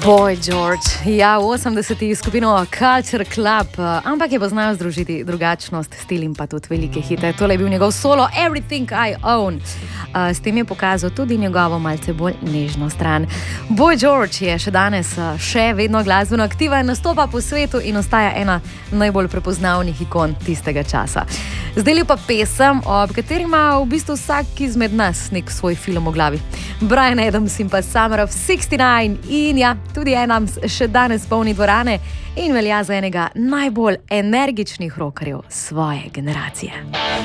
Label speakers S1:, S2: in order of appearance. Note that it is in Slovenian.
S1: Boy George, ja, v 80-ih skupino Culture Club, ampak je poznal združiti drugačnost, stil in pa tudi velike hite. Tole je bil njegov solo Everything I Own. S tem je pokazal tudi njegovo malce bolj nežno stran. Boy George je še danes še vedno glasbeno aktiven, nastopa po svetu in ostaja ena najbolj prepoznavnih ikon tistega časa. Zdaj pa pesem, ob kateri ima v bistvu vsak izmed nas nek svoj film v glavi. Bryan Adams in pa Summer of '69 in ja, tudi Adams še danes polni dvorane in velja za enega najbolj energičnih rockerjev svoje generacije.